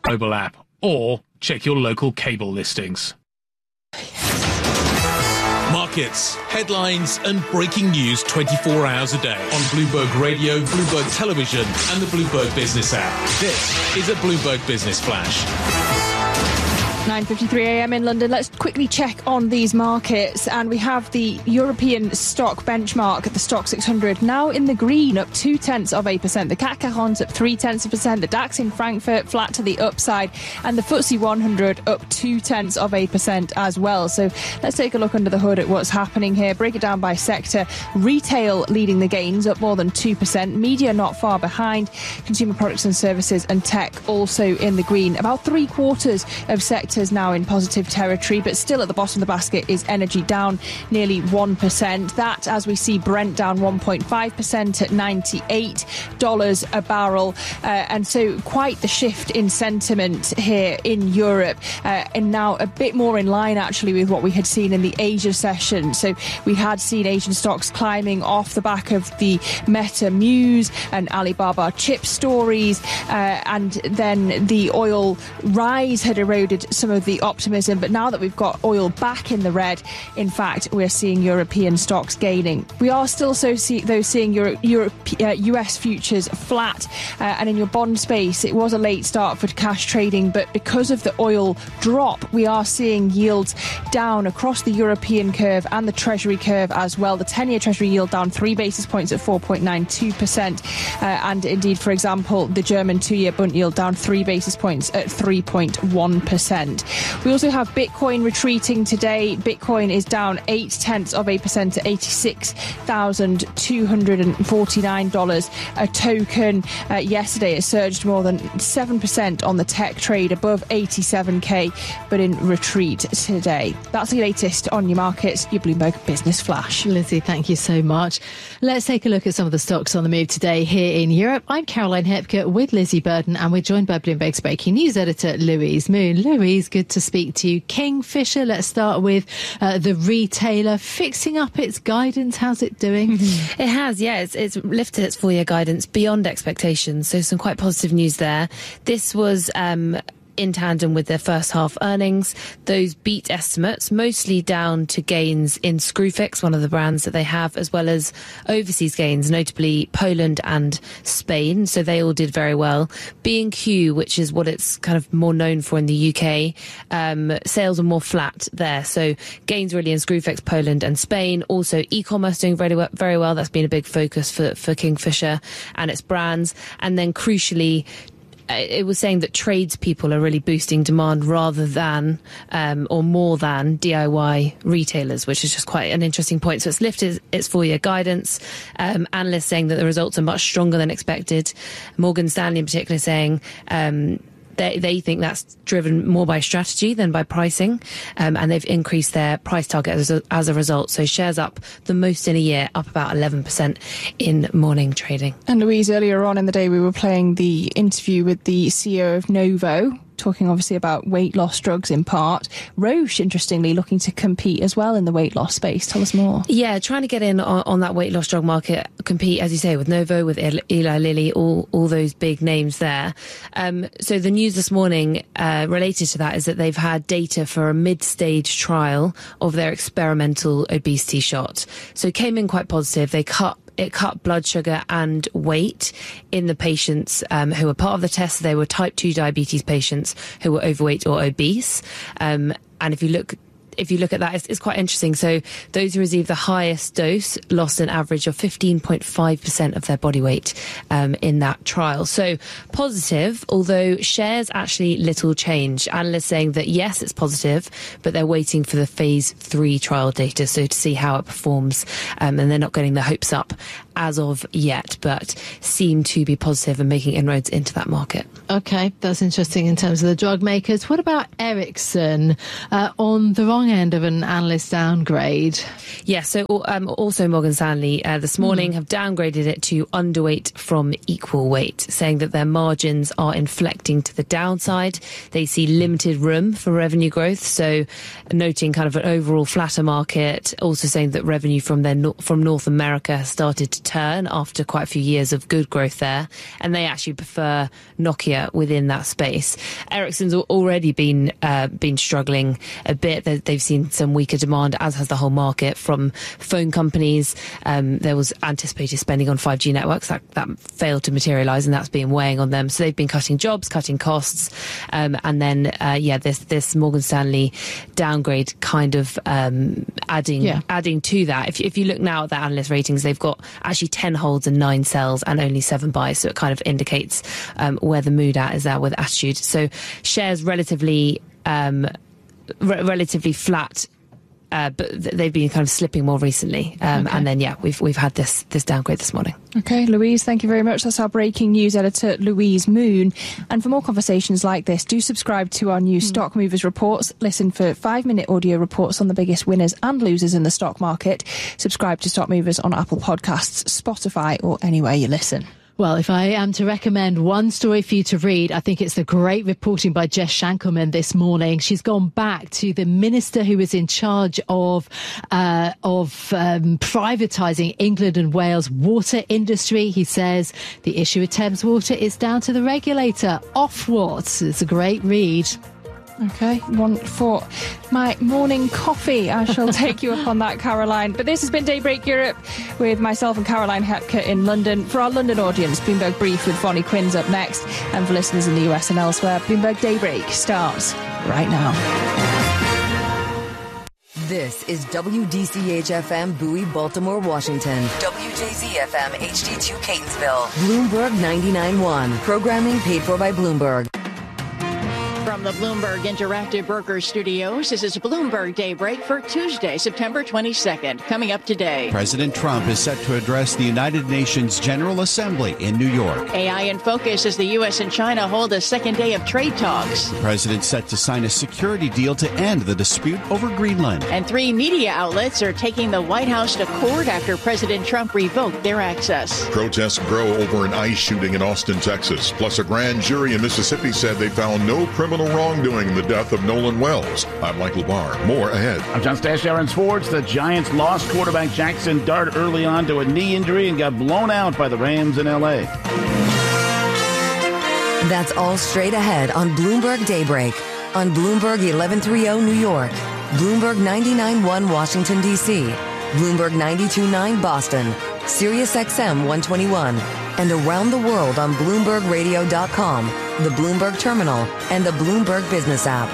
mobile app or check your local cable listings. Markets, headlines and breaking news 24 hours a day on Bloomberg Radio, Bloomberg Television and the Bloomberg Business app. This is a Bloomberg Business Flash. 9:53 a.m. in London. Let's quickly check on these markets, and we have the European stock benchmark, the Stock 600, now in the green, up 0.2%. The CAC 40 up 0.3%. The DAX in Frankfurt flat to the upside, and the FTSE 100 up 0.2% as well. So let's take a look under the hood at what's happening here. Break it down by sector. Retail leading the gains, up more than 2%. Media not far behind. Consumer products and services and tech also in the green. About 3/4 of sectors now in positive territory, but still at the bottom of the basket is energy, down nearly 1%. That, as we see Brent down 1.5% at $98 a barrel. And so quite the shift in sentiment here in Europe, and now a bit more in line actually with what we had seen in the Asia session. So we had seen Asian stocks climbing off the back of the Meta Muse and Alibaba chip stories, and then the oil rise had eroded some of the optimism, but now that we've got oil back in the red, in fact, we're seeing European stocks gaining. We are still seeing US futures flat, and in your bond space, it was a late start for cash trading, but because of the oil drop, we are seeing yields down across the European curve and the Treasury curve as well. The 10-year Treasury yield down 3 basis points at 4.92%, and indeed, for example, the German 2-year Bund yield down 3 basis points at 3.1%. We also have Bitcoin retreating today. Bitcoin is down 0.8% to $86,249 a token. Yesterday it surged more than 7% on the tech trade, above 87k, but in retreat today. That's the latest on your markets, your Bloomberg Business Flash. Lizzie, thank you so much. Let's take a look at some of the stocks on the move today here in Europe. I'm Caroline Hepker with Lizzie Burden, and we're joined by Bloomberg's breaking news editor Louise Moon. Louise, good to speak to you. Kingfisher, let's start with the retailer fixing up its guidance. How's it doing? It has, yeah. It's lifted its full-year guidance beyond expectations, so some quite positive news there. This was in tandem with their first half earnings. Those beat estimates, mostly down to gains in Screwfix, one of the brands that they have, as well as overseas gains, notably Poland and Spain. So they all did very well. B&Q, which is what it's kind of more known for in the UK, sales are more flat there. So gains really in Screwfix, Poland and Spain. Also e-commerce doing very well. That's been a big focus for Kingfisher and its brands. And then crucially, it was saying that tradespeople are really boosting demand rather than or more than DIY retailers, which is just quite an interesting point. So it's lifted its full-year guidance. Analysts saying that the results are much stronger than expected. Morgan Stanley in particular saying they think that's driven more by strategy than by pricing, and they've increased their price target as a result. So shares up the most in a year, up about 11% in morning trading. And Louise, earlier on in the day we were playing the interview with the CEO of Novo, talking obviously about weight loss drugs in part. Roche, interestingly, looking to compete as well in the weight loss space. Tell us more. Yeah, trying to get in on that weight loss drug market, compete, as you say, with Novo, with Eli Lilly, all those big names there. So the news this morning related to that is that they've had data for a mid-stage trial of their experimental obesity shot. So it came in quite positive. It cut blood sugar and weight in the patients who were part of the test. They were type 2 diabetes patients who were overweight or obese. And if you look at that, it's quite interesting. So those who received the highest dose lost an average of 15.5% of their body weight in that trial. So positive, although shares actually little change. Analysts saying that yes, it's positive, but they're waiting for the phase 3 trial data, so to see how it performs. And they're not getting their hopes up as of yet, but seem to be positive and making inroads into that market. Okay, that's interesting in terms of the drug makers. What about Ericsson on the wrong strong end of an analyst downgrade. Yeah, so also Morgan Stanley this morning have downgraded it to underweight from equal weight, saying that their margins are inflecting to the downside. They see limited room for revenue growth, so noting kind of an overall flatter market, also saying that revenue from North America has started to turn after quite a few years of good growth there, and they actually prefer Nokia within that space. Ericsson's already been struggling a bit. They've seen some weaker demand, as has the whole market, from phone companies. There was anticipated spending on 5G networks that failed to materialise, and that's been weighing on them. So they've been cutting jobs, cutting costs, and then this Morgan Stanley downgrade kind of adding to that. If you look now at the analyst ratings, they've got actually 10 holds and 9 sells and only 7 buys. So it kind of indicates where the mood is at with attitude. So shares relatively flat. But they've been kind of slipping more recently. And then, we've had this downgrade this morning. Okay, Louise, thank you very much. That's our breaking news editor, Louise Moon. And for more conversations like this, do subscribe to our new Stock Movers reports. Listen for 5-minute audio reports on the biggest winners and losers in the stock market. Subscribe to Stock Movers on Apple Podcasts, Spotify, or anywhere you listen. Well, if I am to recommend one story for you to read, I think it's the great reporting by Jess Shankelman this morning. She's gone back to the minister who was in charge of privatising England and Wales water industry. He says the issue of Thames Water is down to the regulator. Ofwat. It's a great read. Okay, one for my morning coffee. I shall take you up on that, Caroline. But this has been Daybreak Europe with myself and Caroline Hepker in London. For our London audience, Bloomberg Brief with Vonnie Quinn's up next. And for listeners in the US and elsewhere, Bloomberg Daybreak starts right now. This is WDCH-FM Bowie, Baltimore, Washington. WJZ-FM HD2 Catonsville. Bloomberg 99.1. Programming paid for by Bloomberg. From the Bloomberg Interactive Brokers Studios, this is Bloomberg Daybreak for Tuesday, September 22nd. Coming up today, President Trump is set to address the United Nations General Assembly in New York. AI in focus as the U.S. and China hold a second day of trade talks. The president set to sign a security deal to end the dispute over Greenland. And 3 media outlets are taking the White House to court after President Trump revoked their access. Protests grow over an ICE shooting in Austin, Texas. Plus, a grand jury in Mississippi said they found no criminal wrongdoing in the death of Nolan Wells. I'm Mike LeBar. More ahead. I'm John Stash, Aaron Sports. The Giants lost quarterback Jackson Dart early on to a knee injury and got blown out by the Rams in L.A. That's all straight ahead on Bloomberg Daybreak. On Bloomberg 1130 New York. Bloomberg 99.1 Washington, D.C. Bloomberg 92.9 Boston. Sirius XM 121. And around the world on BloombergRadio.com, the Bloomberg Terminal, and the Bloomberg Business app.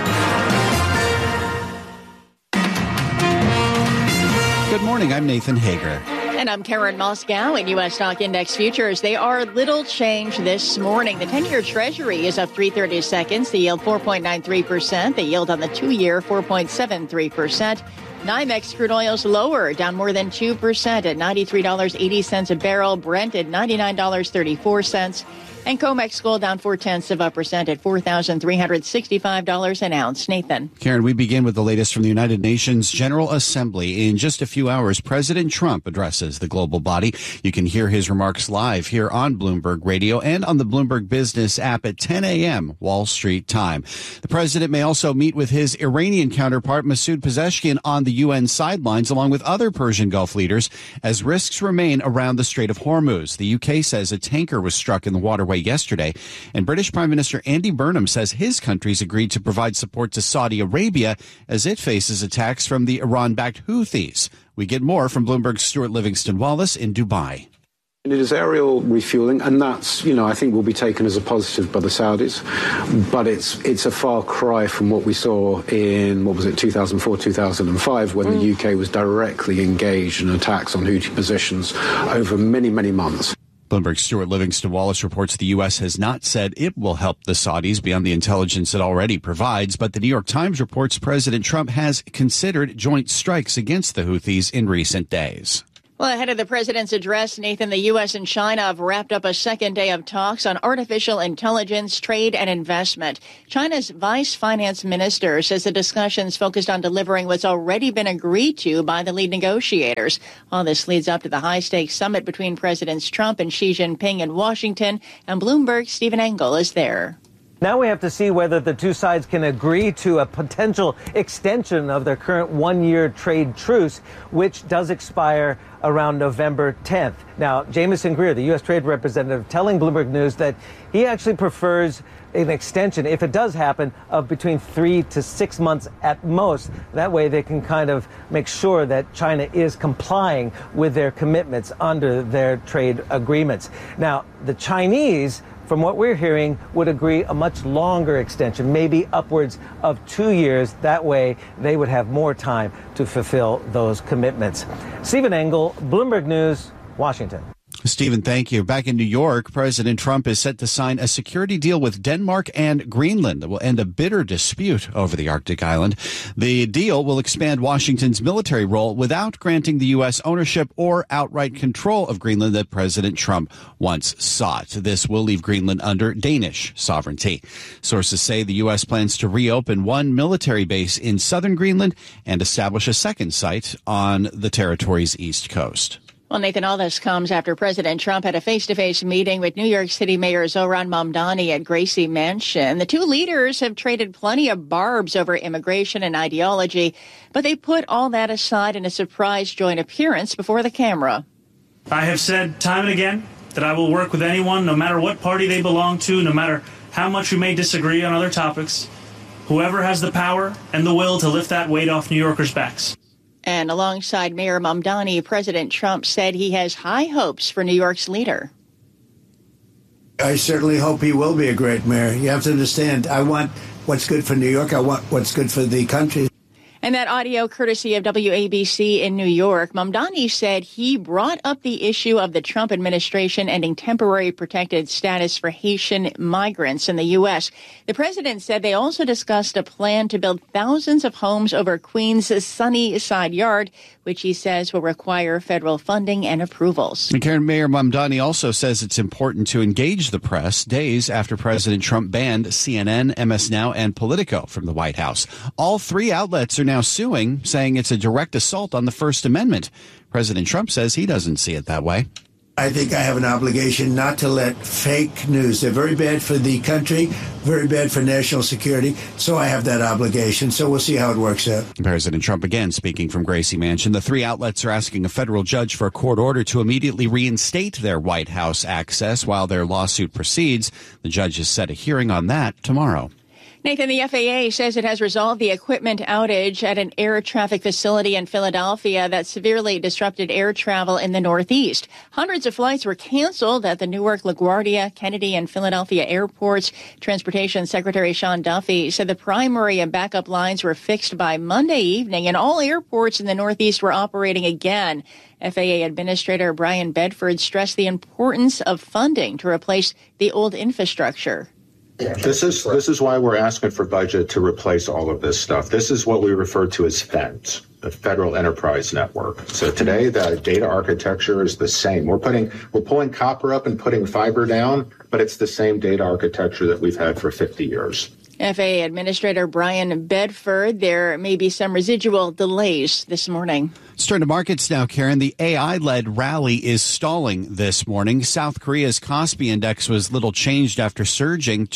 Good morning, I'm Nathan Hager. And I'm Karen Moscow. In U.S. stock index futures, they are little change this morning. The 10-year Treasury is up 3/30 seconds. The yield 4.93%. The yield on the 2-year 4.73%. NYMEX crude oil's lower, down more than 2% at $93.80 a barrel. Brent at $99.34. And COMEX gold down 0.4% at $4,365 an ounce. Nathan. Karen, we begin with the latest from the United Nations General Assembly. In just a few hours, President Trump addresses the global body. You can hear his remarks live here on Bloomberg Radio and on the Bloomberg Business app at 10 a.m. Wall Street time. The president may also meet with his Iranian counterpart, Masoud Pezeshkian, on the UN sidelines, along with other Persian Gulf leaders, as risks remain around the Strait of Hormuz. The UK says a tanker was struck in the waterway yesterday, and British Prime Minister Andy Burnham says his country's agreed to provide support to Saudi Arabia as it faces attacks from the Iran-backed Houthis. We get more from Bloomberg's Stuart Livingston-Wallace in Dubai. It is aerial refueling, and that's, I think will be taken as a positive by the Saudis. But it's a far cry from what we saw in, 2004, 2005, when the UK was directly engaged in attacks on Houthi positions over many, many months. Bloomberg's Stuart Livingston-Wallace reports the U.S. has not said it will help the Saudis beyond the intelligence it already provides, but the New York Times reports President Trump has considered joint strikes against the Houthis in recent days. Well, ahead of the president's address, Nathan, the U.S. and China have wrapped up a second day of talks on artificial intelligence, trade, and investment. China's vice finance minister says the discussions focused on delivering what's already been agreed to by the lead negotiators. All this leads up to the high-stakes summit between Presidents Trump and Xi Jinping in Washington, and Bloomberg's Stephen Engel is there. Now we have to see whether the two sides can agree to a potential extension of their current one-year trade truce, which does expire around November 10th. Now, Jamieson Greer, the U.S. Trade Representative, telling Bloomberg News that he actually prefers an extension, if it does happen, of between 3 to 6 months at most. That way they can kind of make sure that China is complying with their commitments under their trade agreements. Now, the Chinese, from what we're hearing, would agree a much longer extension, maybe upwards of 2 years. That way, they would have more time to fulfill those commitments. Stephen Engel, Bloomberg News, Washington. Stephen, thank you. Back in New York, President Trump is set to sign a security deal with Denmark and Greenland that will end a bitter dispute over the Arctic island. The deal will expand Washington's military role without granting the U.S. ownership or outright control of Greenland that President Trump once sought. This will leave Greenland under Danish sovereignty. Sources say the U.S. plans to reopen one military base in southern Greenland and establish a second site on the territory's east coast. Well, Nathan, all this comes after President Trump had a face-to-face meeting with New York City Mayor Zohran Mamdani at Gracie Mansion. The two leaders have traded plenty of barbs over immigration and ideology, but they put all that aside in a surprise joint appearance before the camera. I have said time and again that I will work with anyone, no matter what party they belong to, no matter how much we may disagree on other topics, whoever has the power and the will to lift that weight off New Yorkers' backs. And alongside Mayor Mamdani, President Trump said he has high hopes for New York's leader. I certainly hope he will be a great mayor. You have to understand, I want what's good for New York. I want what's good for the country. And that audio courtesy of WABC in New York. Mamdani said he brought up the issue of the Trump administration ending temporary protected status for Haitian migrants in the U.S. The president said they also discussed a plan to build thousands of homes over Queens' Sunny Side Yard, which he says will require federal funding and approvals. And Karen, Mayor Mamdani also says it's important to engage the press days after President Trump banned CNN, MS Now, and Politico from the White House. All three outlets are now suing, saying it's a direct assault on the First Amendment. President Trump says he doesn't see it that way. I think I have an obligation not to let fake news. They're very bad for the country, very bad for national security. So I have that obligation. So we'll see how it works out. President Trump again speaking from Gracie Mansion. The three outlets are asking a federal judge for a court order to immediately reinstate their White House access while their lawsuit proceeds. The judge has set a hearing on that tomorrow. Nathan, the FAA says it has resolved the equipment outage at an air traffic facility in Philadelphia that severely disrupted air travel in the Northeast. Hundreds of flights were canceled at the Newark, LaGuardia, Kennedy, and Philadelphia airports. Transportation Secretary Sean Duffy said the primary and backup lines were fixed by Monday evening, and all airports in the Northeast were operating again. FAA Administrator Brian Bedford stressed the importance of funding to replace the old infrastructure. This is why we're asking for budget to replace all of this stuff. This is what we refer to as FENS, the Federal Enterprise Network. So today the data architecture is the same. We're pulling copper up and putting fiber down, but it's the same data architecture that we've had for 50 years. FAA Administrator Brian Bedford, there may be some residual delays this morning. Let's turn to markets now, Karen. The AI-led rally is stalling this morning. South Korea's Kospi index was little changed after surging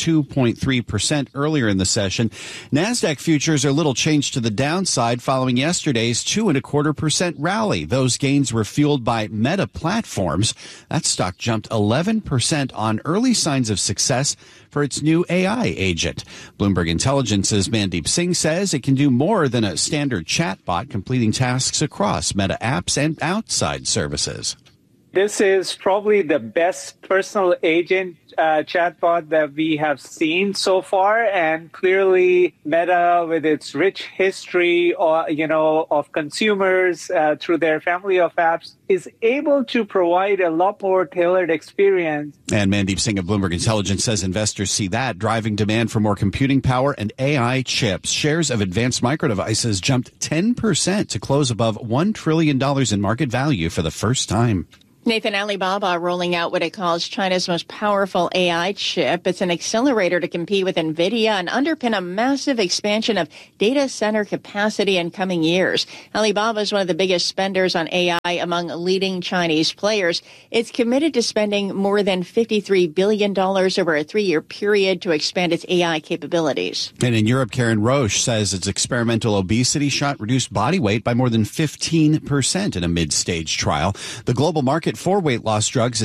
2.3% earlier in the session. NASDAQ futures are little changed to the downside following yesterday's 2.25% rally. Those gains were fueled by Meta Platforms. That stock jumped 11% on early signs of success for its new AI agent. Bloomberg Intelligence's Mandeep Singh says it can do more than a standard chatbot, completing tasks across Meta apps and outside services. This is probably the best personal agent chatbot that we have seen so far, and clearly Meta, with its rich history of consumers through their family of apps, is able to provide a lot more tailored experience. And Mandeep Singh of Bloomberg Intelligence says investors see that driving demand for more computing power and AI chips. Shares of Advanced Micro Devices jumped 10% to close above $1 trillion in market value for the first time. Nathan, Alibaba rolling out what it calls China's most powerful AI chip. It's an accelerator to compete with NVIDIA and underpin a massive expansion of data center capacity in coming years. Alibaba is one of the biggest spenders on AI among leading Chinese players. It's committed to spending more than $53 billion over a 3-year period to expand its AI capabilities. And in Europe, Karen Roche says its experimental obesity shot reduced body weight by more than 15% in a mid-stage trial. The global market for weight loss drugs